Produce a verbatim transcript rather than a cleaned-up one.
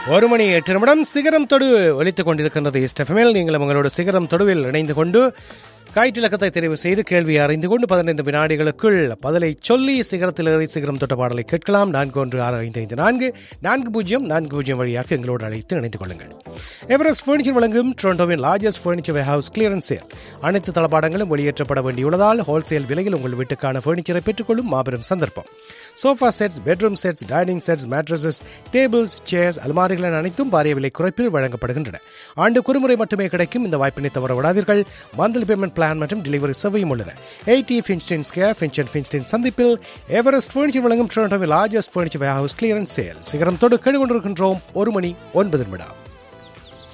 ஒரு மணி எட்டு நிமிடம் சிகரம் தொடு ஒலித்துக் கொண்டிருக்கின்றது இஸ்டெஃபமில். நீங்களும் உங்களோட சிகரம் தொடுவில் இணைந்து கொண்டு காய்ச்சிலக்கத்தை தெரிவு செய்து கேள்வியை அறிந்து கொண்டு பதினைந்து வினாடிகளுக்குள் பதிலை சொல்லி சிகரத்தில் ஏறி சிகரம் தொட்ட பாடலை கேட்கலாம். நான்கு ஒன்று ஆறு ஐந்து ஐந்து நான்கு நான்கு பூஜ்ஜியம் நான்கு பூஜ்ஜியம் வழியாக எங்களோடு அழைத்து இணைந்து கொள்ளுங்கள். எவரெஸ்ட் ஃபர்னிச்சர் வழங்கும் டொரண்டோவின் largest furniture warehouse clearance sale. அனைத்து தளபாடங்களும் வெளியேற்றப்பட வேண்டியுள்ளதால் ஹோல்சேல் விலையில் உங்கள் வீட்டுக்கான ஃபர்னிச்சரை பெற்றுக்கொள்ளும் மாபெரும் சந்தர்ப்பம். Sofa sets, bedroom sets, dining sets, mattresses, tables, chairs, அல்மாரிகள் அனைத்தும் பாரிய விலை குறைப்பில் வழங்கப்படுகின்றன. ஆண்டு குறுமுறை மட்டுமே கிடைக்கும் இந்த வாய்ப்பினை தவற விடாதீர்கள். மந்த்லி பேமெண்ட் பிளான் மற்றும் டெலிவரி சேவையும் உள்ளன. எயிட்டி ஃபின்ஸ்டின் ஸ்கொயர் ஃபின்ச் ஃபின்ஸ்டின் சந்திப்பில் எவரெஸ்ட் ஃபர்னிச்சர் வழங்கும் டொரண்டோவின் largest furniture warehouse clearance sale. சிகரம் தொடு கேட்டுக்கொண்டிருக்கின்றோம். ஒரு மணி ஒன்பது நிமிடம்.